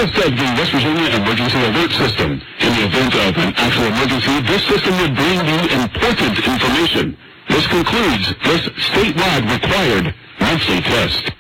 test of the West Virginia Emergency Alert System. In the event of an actual emergency, this system will bring you important information. This concludes this statewide required monthly test.